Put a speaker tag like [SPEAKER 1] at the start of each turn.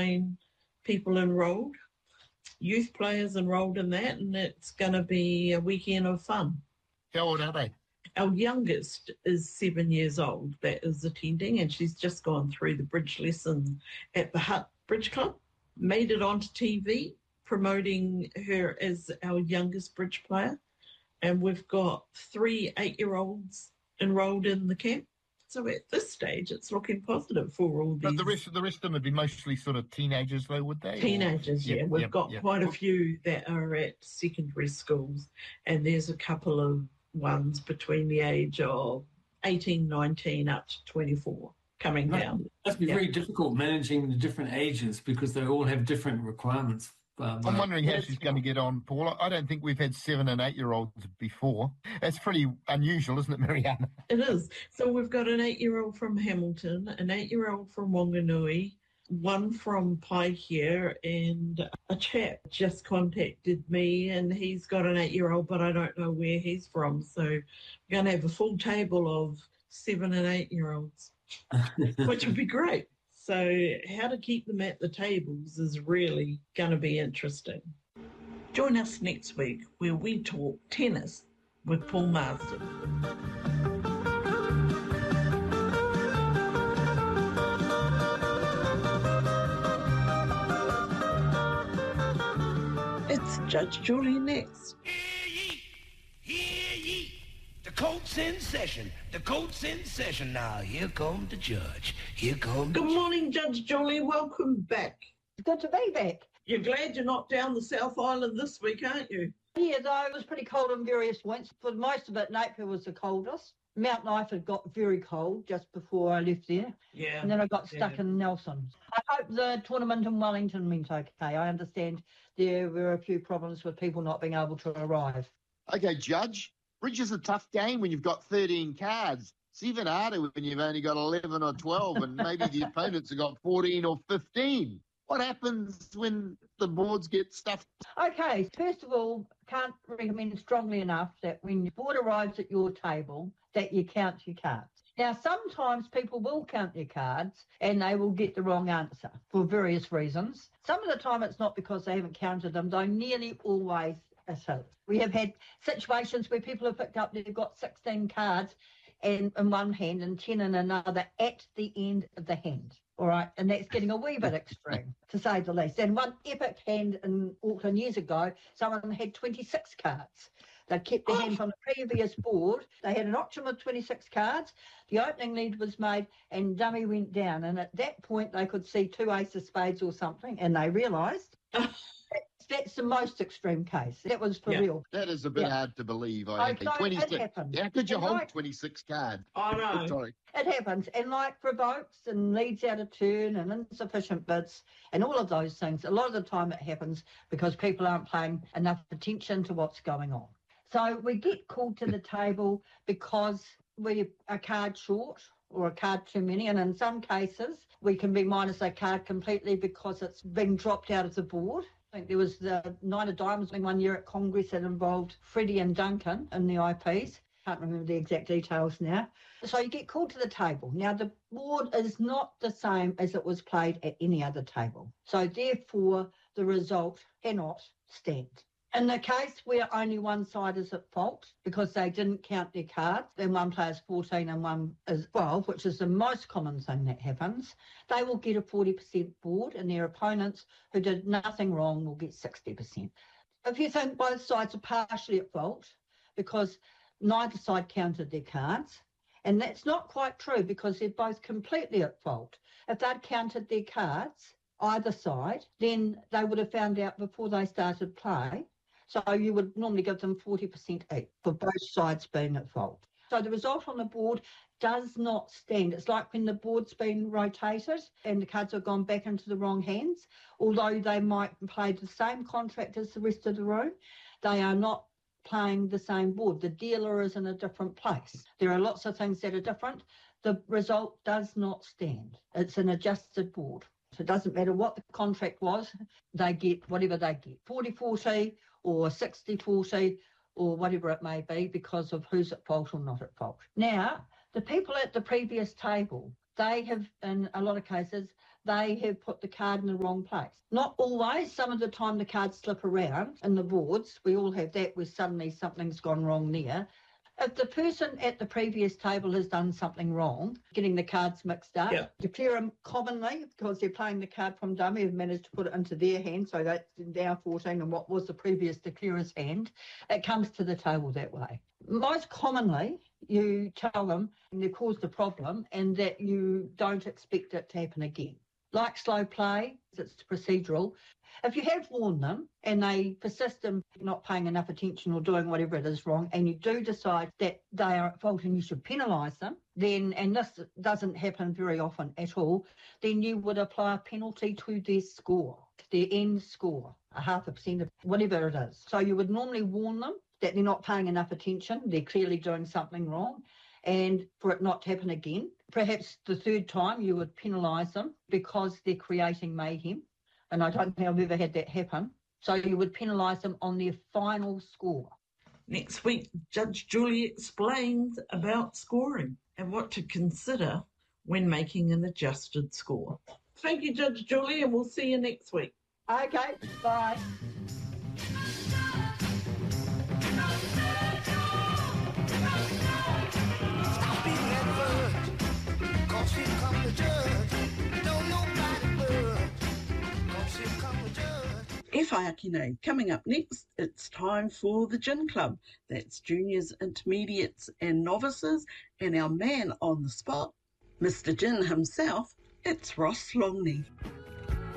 [SPEAKER 1] 49 people enrolled, youth players enrolled in that, and it's going to be a weekend of fun.
[SPEAKER 2] How old are they?
[SPEAKER 1] Our youngest is 7 years old that is attending, and she's just gone through the bridge lesson at the Hutt Bridge Club, made it onto TV, promoting her as our youngest bridge player. And we've got 3 8-year-olds enrolled in the camp. So at this stage, it's looking positive for all these.
[SPEAKER 2] But the rest of them would be mostly sort of teenagers, though, would they?
[SPEAKER 1] Teenagers, yeah. We've got quite a few that are at secondary schools, and there's a couple of ones between the age of 18, 19 up to 24 coming down.
[SPEAKER 3] That's be very difficult managing the different ages because they all have different requirements.
[SPEAKER 2] I'm wondering how she's going to get on, Paul. I don't think we've had 7 and 8-year-olds before. That's pretty unusual, isn't it, Mariana?
[SPEAKER 1] It is. So we've got an 8-year-old from Hamilton, an 8-year-old from Wanganui, one from Paihia, and a chap just contacted me, and he's got an 8-year-old, but I don't know where he's from. So we're going to have a full table of 7 and 8-year-olds, which would be great. So how to keep them at the tables is really going to be interesting. Join us next week where we talk tennis with Paul Marsden. It's Judge Julie next.
[SPEAKER 4] Hear ye, hear ye. The court's in session. The court's in session now. Here come the judge. Here come.
[SPEAKER 1] Good morning, Judge Julie. Welcome back.
[SPEAKER 5] It's good to be back.
[SPEAKER 1] You're glad you're not down the South Island this week, aren't you?
[SPEAKER 5] Yeah, though it was pretty cold on various points. For most of it, Napier was the coldest. Mount Knifeford got very cold just before I left there.
[SPEAKER 1] Yeah.
[SPEAKER 5] And then I got stuck in Nelson. I hope the tournament in Wellington went okay. I understand there were a few problems with people not being able to arrive.
[SPEAKER 2] Okay, Judge. Bridge is a tough game when you've got 13 cards. It's even harder when you've only got 11 or 12 and maybe the opponents have got 14 or 15. What happens when the boards get stuffed?
[SPEAKER 5] Okay, first of all, can't recommend strongly enough that when your board arrives at your table, that you count your cards. Now, sometimes people will count their cards and they will get the wrong answer for various reasons. Some of the time it's not because they haven't counted them, though nearly always it is. We have had situations where people have picked up, they've got 16 cards in one hand and 10 in another at the end of the hand. All right, and that's getting a wee bit extreme, to say the least. And one epic hand in Auckland years ago, someone had 26 cards. They'd kept their hand from the previous board. They had an auction with 26 cards. The opening lead was made and dummy went down. And at that point, they could see 2 ace of spades or something, and they realised that's the most extreme case. That was for real.
[SPEAKER 2] That is a bit hard to believe, I think. 26.
[SPEAKER 5] It happens.
[SPEAKER 2] How could you hold 26 cards?
[SPEAKER 1] I know.
[SPEAKER 2] Sorry.
[SPEAKER 5] It happens. And like revokes and leads out of turn and insufficient bids and all of those things, a lot of the time it happens because people aren't paying enough attention to what's going on. So we get called to the table because we're a card short or a card too many, and in some cases we can be minus a card completely because it's been dropped out of the board. I think there was the 9 of Diamonds one year at Congress that involved Freddie and Duncan in the IPs. Can't remember the exact details now. So you get called to the table. Now, the board is not the same as it was played at any other table. So therefore, the result cannot stand. In the case where only one side is at fault because they didn't count their cards, then one player's 14 and one is 12, which is the most common thing that happens, they will get a 40% board and their opponents who did nothing wrong will get 60%. If you think both sides are partially at fault because neither side counted their cards, and that's not quite true because they're both completely at fault. If they'd counted their cards, either side, then they would have found out before they started play. So you would normally give them 40% each for both sides being at fault. So the result on the board does not stand. It's like when the board's been rotated and the cards have gone back into the wrong hands. Although they might play the same contract as the rest of the room, they are not playing the same board. The dealer is in a different place. There are lots of things that are different. The result does not stand. It's an adjusted board. So it doesn't matter what the contract was, they get whatever they get, 40-40 or 60-40 or whatever it may be because of who's at fault or not at fault. Now, the people at the previous table they have, in a lot of cases, they have put the card in the wrong place. Not always. Some of the time the cards slip around in the boards. We all have that where suddenly something's gone wrong there. If the person at the previous table has done something wrong, getting the cards mixed up, the declarer commonly, because they're playing the card from dummy, have managed to put it into their hand, so that's now 14 and what was the previous declarer's hand, it comes to the table that way. Most commonly, you tell them they caused a problem and that you don't expect it to happen again. Like slow play, it's procedural. If you have warned them and they persist in not paying enough attention or doing whatever it is wrong, and you do decide that they are at fault and you should penalise them, then, and this doesn't happen very often at all, then you would apply a penalty to their score, their end score, 0.5% of whatever it is. So you would normally warn them that they're not paying enough attention, they're clearly doing something wrong, and for it not to happen again. Perhaps the third time you would penalise them because they're creating mayhem. And I don't think I've ever had that happen. So you would penalise them on their final score.
[SPEAKER 1] Next week, Judge Julie explains about scoring and what to consider when making an adjusted score. Thank you, Judge Julie, and we'll see you next week.
[SPEAKER 5] Okay, bye.
[SPEAKER 4] Stop being adverse, 'cause here come the judge. Don't nobody budge, 'cause here come the judge.
[SPEAKER 6] E whai aki nei. Coming up next, it's time for the Gin Club. That's juniors, intermediates and novices, and our man on the spot, Mr. Gin himself, it's Ross Longley.